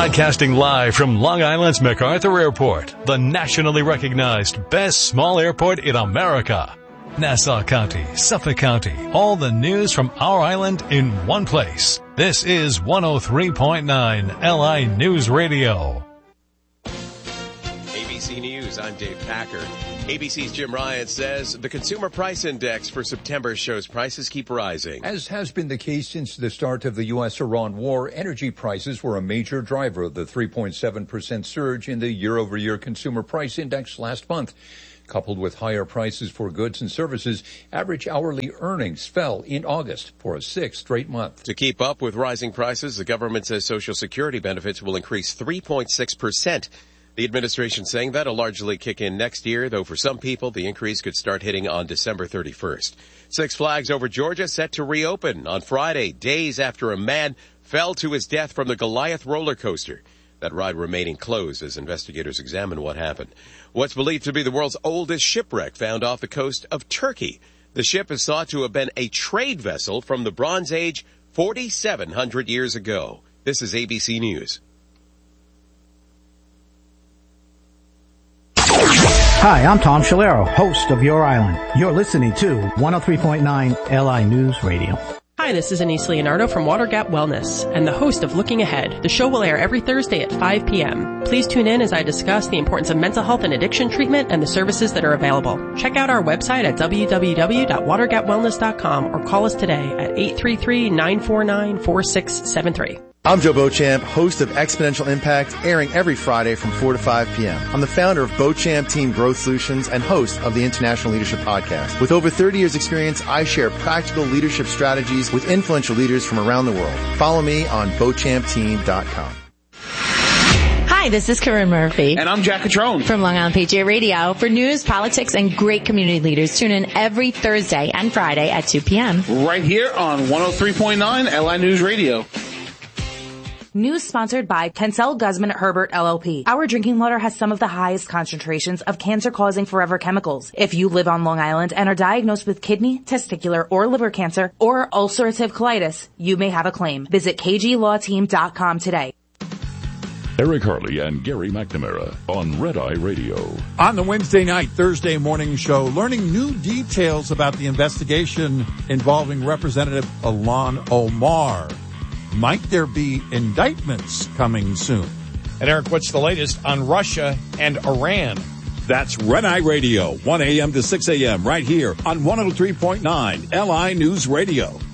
Broadcasting live from Long Island's MacArthur Airport, the nationally recognized best small airport in America. Nassau County, Suffolk County, all the news from our island in one place. This is 103.9 LI News Radio. ABC News, I'm Dave Packer. ABC's Jim Ryan says the Consumer Price Index for September shows prices keep rising. As has been the case since the start of the U.S.-Iran war, energy prices were a major driver of the 3.7% surge in the year-over-year Consumer Price Index last month. Coupled with higher prices for goods and services, average hourly earnings fell in August for a sixth straight month. To keep up with rising prices, the government says Social Security benefits will increase 3.6%. The administration saying that'll largely kick in next year, though for some people, the increase could start hitting on December 31st. Six Flags over Georgia set to reopen on Friday, days after a man fell to his death from the Goliath roller coaster. That ride remaining closed as investigators examine what happened. What's believed to be the world's oldest shipwreck found off the coast of Turkey. The ship is thought to have been a trade vessel from the Bronze Age 4,700 years ago. This is ABC News. Hi, I'm Tom Shalero, host of Your Island. You're listening to 103.9 LI News Radio. Hi, this is Anise Leonardo from Water Gap Wellness and the host of Looking Ahead. The show will air every Thursday at 5 p.m. Please tune in as I discuss the importance of mental health and addiction treatment and the services that are available. Check out our website at www.watergapwellness.com or call us today at 833-949-4673. I'm Joe Beauchamp, host of Exponential Impact, airing every Friday from 4 to 5 p.m. I'm the founder of Beauchamp Team Growth Solutions and host of the International Leadership Podcast. With over 30 years experience, I share practical leadership strategies with influential leaders from around the world. Follow me on BeauchampTeam.com. Hi, this is Corinne Murphy. And I'm Jack Catrone. From Long Island Patriot Radio. For news, politics, and great community leaders, tune in every Thursday and Friday at 2 p.m. Right here on 103.9 LI News Radio. News sponsored by Tencel Guzman Herbert LLP. Our drinking water has some of the highest concentrations of cancer-causing forever chemicals. If you live on Long Island and are diagnosed with kidney, testicular, or liver cancer, or ulcerative colitis, you may have a claim. Visit kglawteam.com today. Eric Harley and Gary McNamara on Red Eye Radio. On the Wednesday night, Thursday morning show, learning new details about the investigation involving Representative Ilhan Omar. Might there be indictments coming soon? And Eric, what's the latest on Russia and Iran? That's Red Eye Radio, 1 a.m. to 6 a.m. right here on 103.9 LI News Radio.